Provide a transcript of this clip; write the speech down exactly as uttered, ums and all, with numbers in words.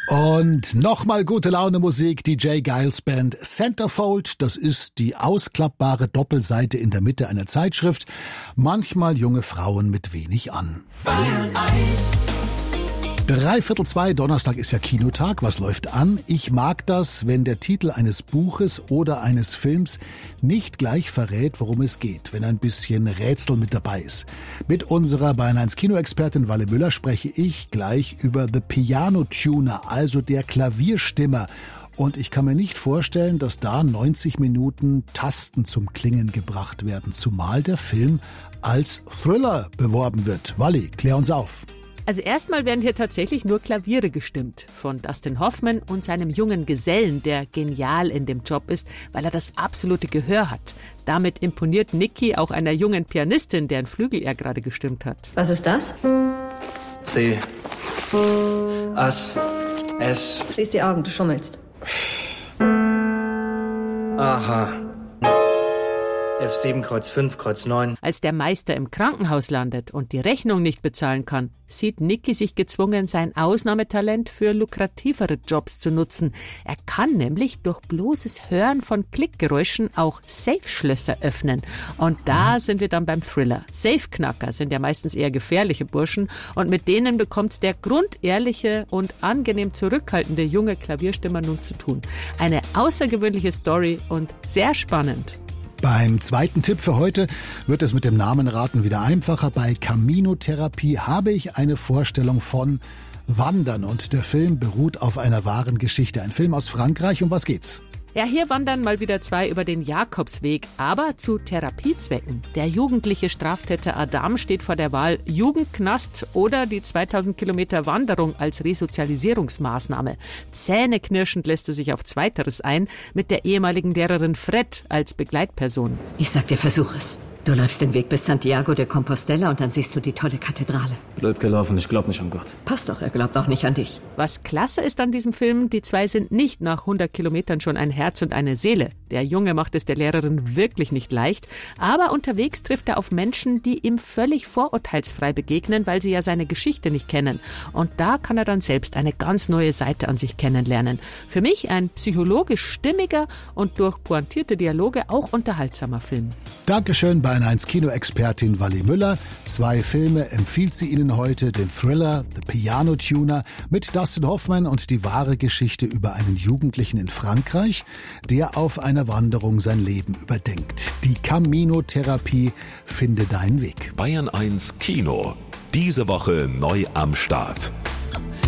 Und nochmal gute Laune Musik, D J Giles Band Centerfold. Das ist die ausklappbare Doppelseite in der Mitte einer Zeitschrift. Manchmal junge Frauen mit wenig an. Bayern eins. Dreiviertel zwei, Donnerstag ist ja Kinotag. Was läuft an? Ich mag das, wenn der Titel eines Buches oder eines Films nicht gleich verrät, worum es geht, wenn ein bisschen Rätsel mit dabei ist. Mit unserer Bayern eins Kinoexpertin Walle Müller spreche ich gleich über The Piano Tuner, also der Klavierstimmer. Und ich kann mir nicht vorstellen, dass da neunzig Minuten Tasten zum Klingen gebracht werden, zumal der Film als Thriller beworben wird. Walle, klär uns auf. Also erstmal werden hier tatsächlich nur Klaviere gestimmt von Dustin Hoffman und seinem jungen Gesellen, der genial in dem Job ist, weil er das absolute Gehör hat. Damit imponiert Nicky auch einer jungen Pianistin, deren Flügel er gerade gestimmt hat. Was ist das? C. Ass. S. Schließ die Augen, du schummelst. Aha. F sieben, Kreuz fünf, Kreuz neun. Als der Meister im Krankenhaus landet und die Rechnung nicht bezahlen kann, sieht Nicky sich gezwungen, sein Ausnahmetalent für lukrativere Jobs zu nutzen. Er kann nämlich durch bloßes Hören von Klickgeräuschen auch Safe-Schlösser öffnen. Und da sind wir dann beim Thriller. Safe-Knacker sind ja meistens eher gefährliche Burschen und mit denen bekommt der grundehrliche und angenehm zurückhaltende junge Klavierstimmer nun zu tun. Eine außergewöhnliche Story und sehr spannend. Beim zweiten Tipp für heute wird es mit dem Namenraten wieder einfacher. Bei Camino-Therapie habe ich eine Vorstellung von Wandern und der Film beruht auf einer wahren Geschichte. Ein Film aus Frankreich. Um was geht's? Ja, hier wandern mal wieder zwei über den Jakobsweg, aber zu Therapiezwecken. Der jugendliche Straftäter Adam steht vor der Wahl Jugendknast oder die zweitausend Kilometer Wanderung als Resozialisierungsmaßnahme. Zähneknirschend lässt er sich auf Zweiteres ein, mit der ehemaligen Lehrerin Fred als Begleitperson. Ich sag dir, versuch es. Du läufst den Weg bis Santiago de Compostela und dann siehst du die tolle Kathedrale. Blöd gelaufen, ich glaub nicht an Gott. Passt doch, er glaubt auch nicht an dich. Was klasse ist an diesem Film, die zwei sind nicht nach hundert Kilometern schon ein Herz und eine Seele. Der Junge macht es der Lehrerin wirklich nicht leicht, aber unterwegs trifft er auf Menschen, die ihm völlig vorurteilsfrei begegnen, weil sie ja seine Geschichte nicht kennen. Und da kann er dann selbst eine ganz neue Seite an sich kennenlernen. Für mich ein psychologisch stimmiger und durch pointierte Dialoge auch unterhaltsamer Film. Dankeschön, Bayern eins Kinoexpertin Walle Müller. Zwei Filme empfiehlt sie Ihnen heute, den Thriller The Piano Tuner mit Dustin Hoffman und die wahre Geschichte über einen Jugendlichen in Frankreich, der auf einer Wanderung sein Leben überdenkt. Die Camino-Therapie, finde deinen Weg. Bayern eins Kino, diese Woche neu am Start.